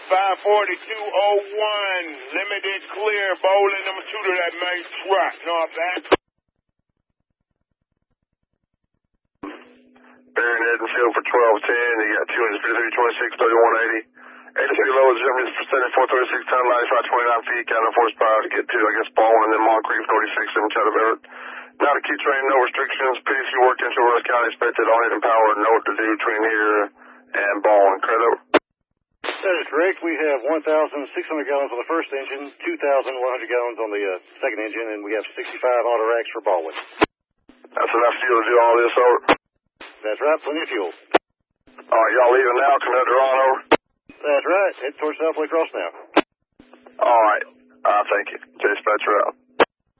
54201, limited clear, bowling number 2 to that main track, northbound. Baron Edenfield for 1210, you got 253, 26, 3180. ADC low is Germany's percentage 436, time 95, 29 feet, got enough horsepower to get to, I guess, Baldwin and then Moncrief 46 in Chattanooga. Not a key train, no restrictions. PDC work into Russ County, expected on it and power, know what to do between here and Baldwin. Credit over. That is correct. We have 1,600 gallons on the first engine, 2,100 gallons on the second engine, and we have 65 auto racks for Baldwin. That's enough fuel to do all this, over. That's right, plenty of fuel. All right, y'all leaving now, Commander on, over. That's right. Head towards South Lake Ross now. All right. Thank you. Dispatcher out.